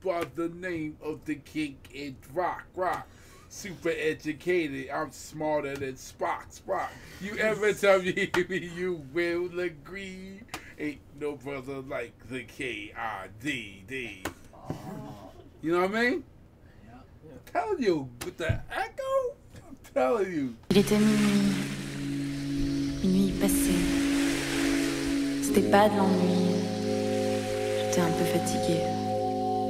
by the name of the king in rock. Super educated, I'm smarter than Spock. You ever tell me you will agree? Ain't no brother like the KIDD. You know what I mean? I'm telling you, with the echo, I'm telling you. Il était minuit. Minuit passé. C'était pas de l'ennui. J'étais un peu fatiguée.